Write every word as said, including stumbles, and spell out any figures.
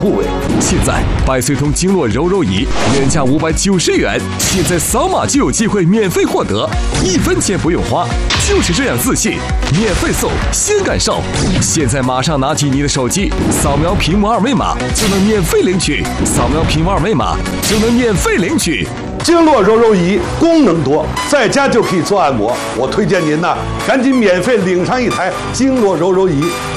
部位。现在百岁通经络柔柔仪原价五百九十元，现在扫码就有机会免费获得，一分钱不用花，就是这样自信，免费送，先感受。现在马上拿起你的手机，扫描屏幕二维码就能免费领取，扫描屏幕二维码就能免费领取。 经络柔柔仪功能多，在家就可以做按摩。我推荐您呢，赶紧免费领上一台经络柔柔仪。